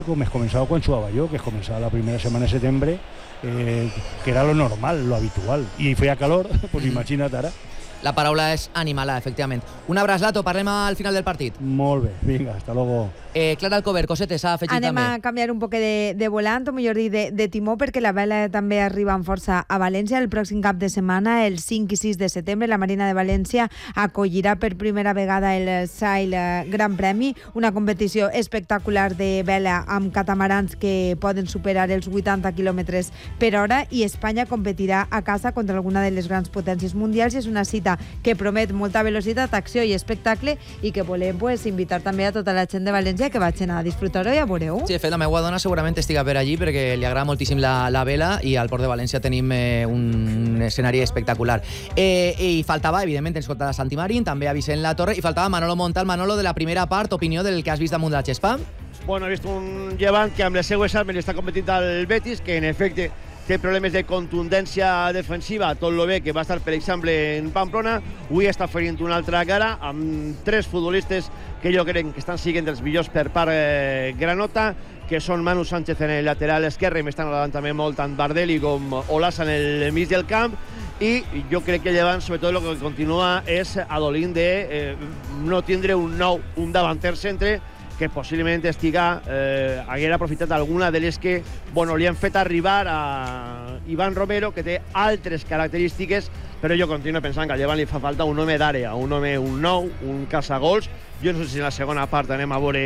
Com es començava quan jugava jo, que es començava la primera setmana de setembre, que era lo normal, lo habitual. I feia calor, pues imagina't ara. La paraula és animalà, efectivament. Un abraç, Lato, parlem al final del partit. Molt bé, vinga, hasta luego. Clara Alcover, cosetes s'ha afegit també. Anem a canviar un poc de volant, o millor dir, de timó, perquè la vela també arriba amb força a València. El pròxim cap de setmana, el 5 i 6 de setembre, la Marina de València acollirà per primera vegada el Sail Gran Premi, una competició espectacular de vela amb catamarans que poden superar els 80 km per hora, i Espanya competirà a casa contra alguna de les grans potències mundials, i és una cita que promet molta velocitat, acció i espectacle, i que volem invitar també a tota la gent de València que vagin a disfrutar-ho i a veure-ho. Sí, de fet, la meva dona segurament estiga per allí perquè li agrada moltíssim la vela, i al Port de València tenim un escenari espectacular. I faltava, evidentment, escoltar a Santi Marín, també a Vicent Latorre, i faltava Manolo Montal. Manolo, de la primera part, opinió del que has vist damunt de la gespa? Bueno, he vist un Llevant que amb les seues armes està competint al Betis, que en efecte té problemes de contundència defensiva, tot lo bé que va estar, per exemple, en Pamplona. Avui està oferint una altra cara, amb 3 futbolistes que jo crec que estan siguent dels millors per part granota, que són Manu Sánchez en el lateral esquerre, i m'estan agradant també molt tant Bardelli com Olasa en el mig del camp, i jo crec que Llevant, sobretot, el que continua és adolint de no tindre un davanter centre que possiblement haguera aprofitat alguna de les que li han fet arribar a Iván Romero, que té altres característiques, però jo continuo pensant que al Llevant li fa falta un home d'àrea, un nou, un caçagols. Jo no sé si en la segona part anem a veure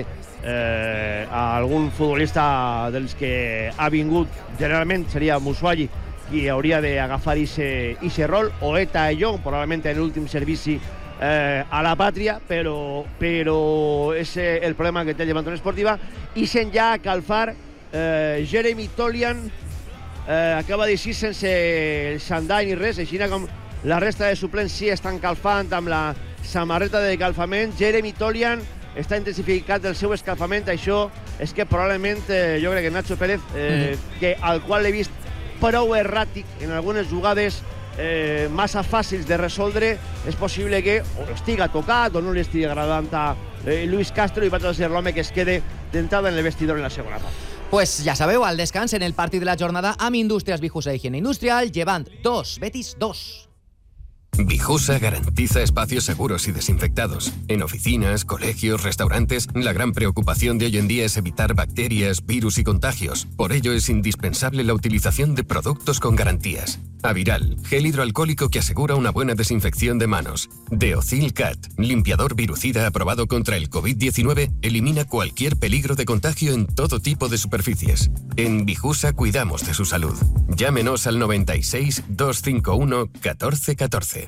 algun futbolista dels que ha vingut, generalment seria Musuagi, qui hauria d'agafar aquest rol, o Eta Young, probablement en l'últim servici a la pàtria, però és el problema que té el Llevant Unió Esportiva. I sent ja a calfar Jeremy Tolian, acaba d'eixir sense el xandall ni res, així com la resta de suplents sí estan calfant amb la samarreta de calfament. Jeremy Tolian està intensificat el seu escalfament. Això és que probablement jo crec que Nacho Pérez, al qual l'he vist prou erràtic en algunes jugades massa fàcils de resoldre, és possible que o estiga tocat o no li estigui agradant a Luis Castro, i va ser l'home que es quede d'entrada en el vestidor en la segona part. Pues ja sabeu, al descans en el partit de la jornada amb Indústrias Vijusa Higiene Industrial, Llevant 2, Betis 2. Vijusa garantiza espacios seguros y desinfectados. En oficinas, colegios, restaurantes, la gran preocupación de hoy en día es evitar bacterias, virus y contagios. Por ello es indispensable la utilización de productos con garantías. Aviral, gel hidroalcohólico que asegura una buena desinfección de manos. Deocil Cat, limpiador virucida aprobado contra el COVID-19, elimina cualquier peligro de contagio en todo tipo de superficies. En Vijusa cuidamos de su salud. Llámenos al 96 251 14 14.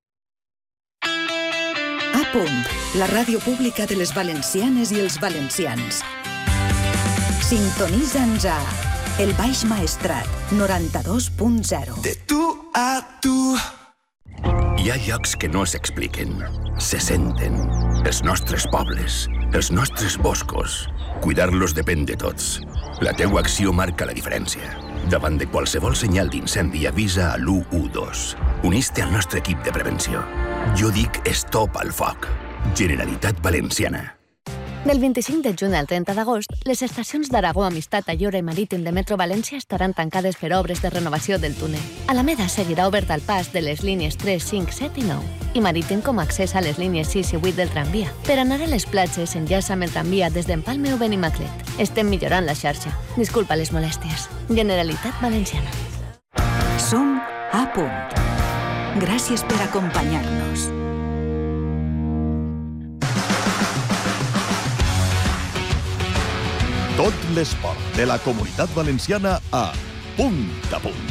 A punt, la ràdio pública de les valencianes i els valencians. Sintonitza'ns a El Baix Maestrat, 92.0. De tu a tu. Hi ha llocs que no s'expliquen, se senten. Els nostres pobles, els nostres boscos. Cuidar-los depèn de tots. La teua acció marca la diferència. Davant de qualsevol senyal d'incendi, avisa a l'112. Unís-te al nostre equip de prevenció. Jo dic stop al foc. Generalitat Valenciana. Del 25 de juny al 30 d'agost, les estacions d'Aragó, Amistat, Ayora i Marítim de Metro València estaran tancades per obres de renovació del túnel. Alameda seguirà obert al pas de les línies 3, 5, 7 i 9, i Marítim com a accés a les línies 6 i 8 del tramvia. Per anar a les platges, enllaça amb el tramvia des d'Empalme o Benimaclet. Estem millorant la xarxa. Disculpa les molèsties. Generalitat Valenciana. Som a punt. Gràcies per acompanyar-nos. Tot l'esport de la Comunitat Valenciana a Punt a Punt.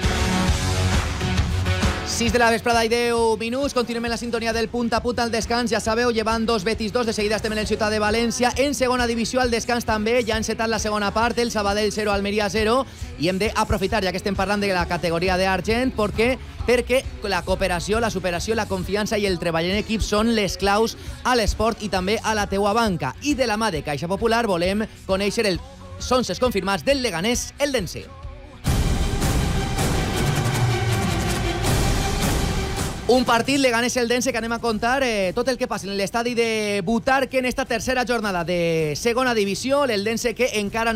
6 de la vesprada i 10 minuts. Continuem en la sintonia del Punt a Punt al descans. Ja sabeu, Llevant 2, Betis 2. De seguida estem en el Ciutat de València. En segona divisió, al descans també. Ja ha encetat la segona part. El Sabadell 0, Almeria 0. I hem d'aprofitar, ja que estem parlant de la categoria d'argent, perquè la cooperació, la superació, la confiança i el treball en equip són les claus a l'esport i també a la teua banca. I de la mà de Caixa Popular volem conèixer els 11 confirmats del Leganés Eldense. Un partit, Leganés-Eldense, que anem a contar tot el que passa en l'estadi de Butarque en esta tercera jornada de segona divisió. L'Eldense que encara